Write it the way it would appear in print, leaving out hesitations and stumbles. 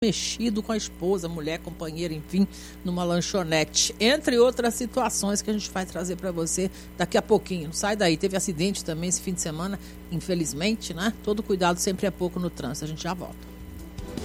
mexido com a esposa, mulher, companheira, enfim, numa lanchonete. Entre outras situações que a gente vai trazer para você daqui a pouquinho. Não sai daí. Teve acidente também esse fim de semana, infelizmente, né? Todo cuidado sempre é pouco no trânsito. A gente já volta.